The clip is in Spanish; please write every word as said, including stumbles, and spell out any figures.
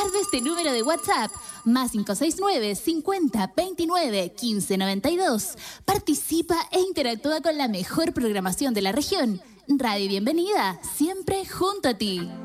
Reserve este número de WhatsApp, más cinco seis nueve, cincuenta, veintinueve, quince, noventa y dos. Participa e interactúa con la mejor programación de la región. Radio Bienvenida, siempre junto a ti.